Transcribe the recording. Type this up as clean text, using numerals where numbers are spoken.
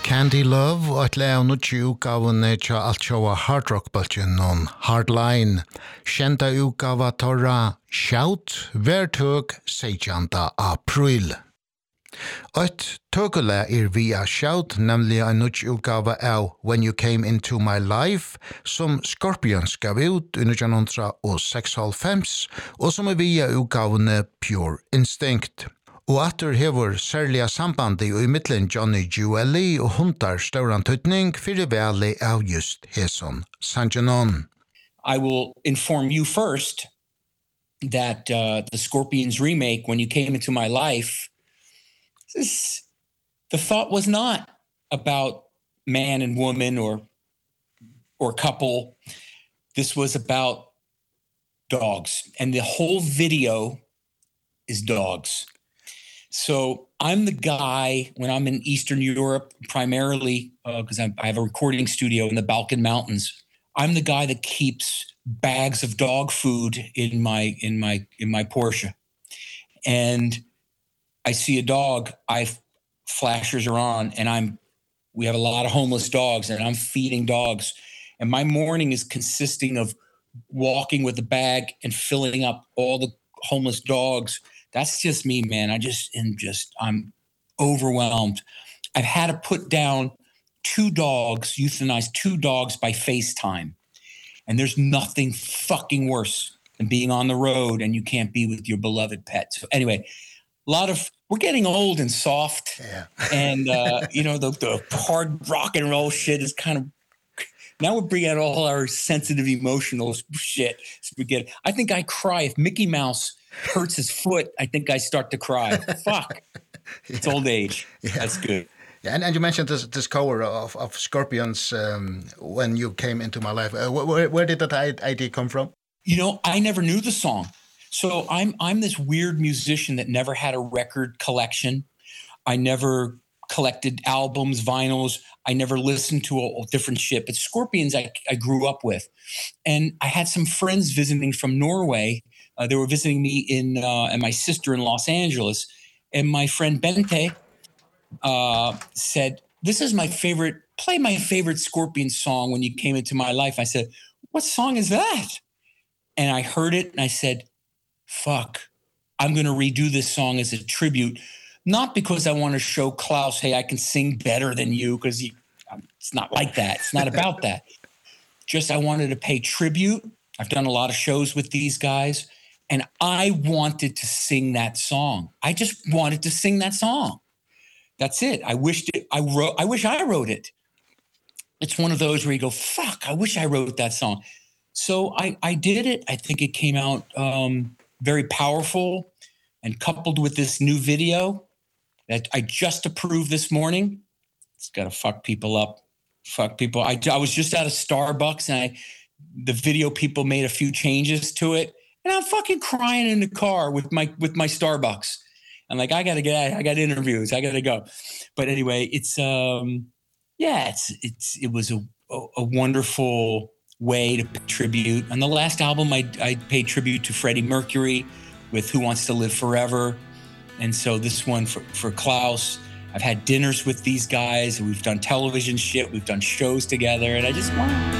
Candy Love at leanú útgáfanna teo alteoga hard rock baltin non Hardline. Sienta útgáfa torra Shout vertug 16 apríl. Uit tugala via Shout nemlig en útgáfa av When You Came Into My Life som Scorpions gav ut under 1996 og som via útgáfanna Pure Instinct. Og atter hever særlige sambandi i middelen Johnny Jewelly og hundar stauran tøtning fyrir veli av just heson sanjanon. I will inform you first that the Scorpions remake, When You Came Into My Life, the thought was not about man and woman or couple. This was about dogs. And the whole video is dogs. So I'm the guy, when I'm in Eastern Europe, primarily because I have a recording studio in the Balkan Mountains, I'm the guy that keeps bags of dog food in my Porsche. And I see a dog, flashers are on, and we have a lot of homeless dogs, and I'm feeding dogs. And my morning is consisting of walking with a bag and filling up all the homeless dogs. That's just me, man. I'm overwhelmed. I've had to put down euthanize two dogs by FaceTime. And there's nothing fucking worse than being on the road and you can't be with your beloved pet. So anyway, we're getting old and soft. Yeah. And, the hard rock and roll shit is kind of, now we're bringing out all our sensitive, emotional shit. I think I cry if Mickey Mouse hurts his foot. I think I start to cry. Fuck. It's old age. Yeah. That's good. Yeah, and you mentioned this cover of Scorpions When You Came Into My Life. Where did that idea come from? I never knew the song. So I'm this weird musician that never had a record collection. I never collected albums, vinyls. I never listened to all different shit. But Scorpions I grew up with. And I had some friends visiting from Norway. They were visiting me and my sister in Los Angeles. And my friend Bente said, this is play my favorite Scorpions song When You Came Into My Life. I said, what song is that? And I heard it and I said, fuck, I'm going to redo this song as a tribute. Not because I want to show Klaus, hey, I can sing better than you, because it's not like that. It's not about that. Just I wanted to pay tribute. I've done a lot of shows with these guys. And I wanted to sing that song. I just wanted to sing that song. That's it. I wish I wrote it. It's one of those where you go, fuck, I wish I wrote that song. So I did it. I think it came out very powerful, and coupled with this new video that I just approved this morning. It's got to fuck people up. Fuck people. I was just out of Starbucks, and the video people made a few changes to it. And I'm fucking crying in the car with my Starbucks. I'm like, I got to get out. I got interviews. I got to go. But anyway, it was a wonderful way to pay tribute. On the last album, I paid tribute to Freddie Mercury with Who Wants to Live Forever. And so this one for Klaus. I've had dinners with these guys. We've done television shit. We've done shows together. And I just want